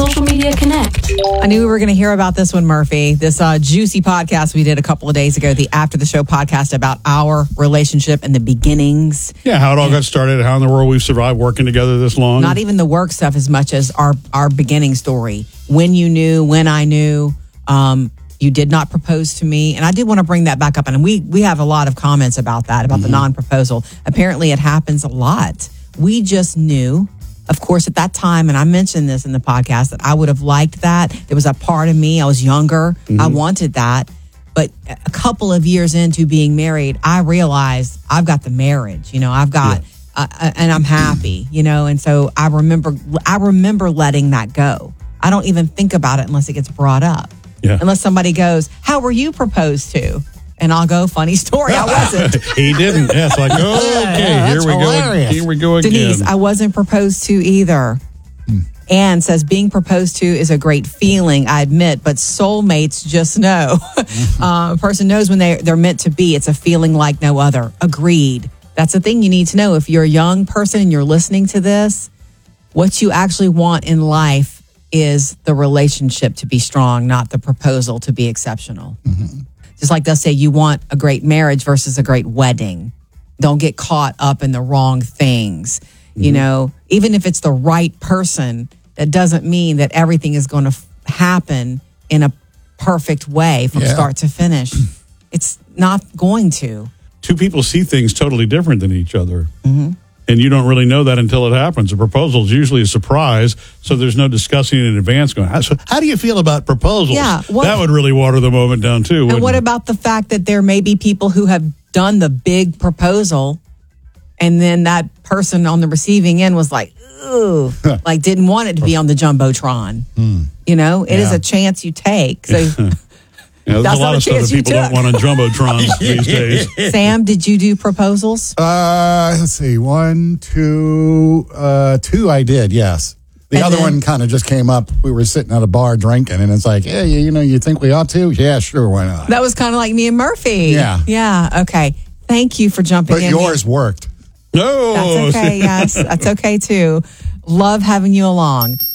Social Media Connect. I knew we were going to hear about this one, Murphy. This juicy podcast we did a couple of days ago, the After the Show podcast about our relationship and the beginnings. Yeah, how it all got started, how in the world we've survived working together this long. Not even the work stuff as much as our beginning story. When you knew, when I knew, you did not propose to me. And I did want to bring that back up. And we have a lot of comments about that, about the non-proposal. Apparently it happens a lot. We just knew, of course, at that time, and I mentioned this in the podcast, that I would have liked that. There was a part of me, I was younger, I wanted that. But a couple of years into being married, I realized I've got the marriage, I've got, and I'm happy, and so I remember letting that go. I don't even think about it unless it gets brought up. Yeah. Unless somebody goes, how were you proposed to? And I'll go, funny story, I wasn't. He didn't. Yeah, it's like, okay, here we go. Here we go again. Denise, I wasn't proposed to either. Anne says, being proposed to is a great feeling, I admit, but soulmates just know. A person knows when they're meant to be. It's a feeling like no other. Agreed. That's the thing you need to know. If you're a young person and you're listening to this, what you actually want in life is the relationship to be strong, not the proposal to be exceptional. Just like they'll say you want a great marriage versus a great wedding. Don't get caught up in the wrong things. Even if it's the right person, that doesn't mean that everything is going to happen in a perfect way from start to finish. It's not going to. Two people see things totally different than each other. And you don't really know that until it happens. A proposal is usually a surprise, so there's no discussing in advance going, so how do you feel about proposals? Yeah, that would really water the moment down, too. And what about the fact that there may be people who have done the big proposal, and then that person on the receiving end was like, ooh, like didn't want it to be on the Jumbotron. It is a chance you take. So there's a lot of stuff that people don't want on Jumbotrons these days. Sam, did you do proposals? Let's see. 1, 2, 2 I did, yes. The other one kind of just came up. We were sitting at a bar drinking, and it's like, hey, you think we ought to? Yeah, sure, why not? That was kind of like me and Murphy. Yeah. Yeah, okay. Thank you for jumping in. But yours worked. No. That's okay, yes. That's okay, too. Love having you along.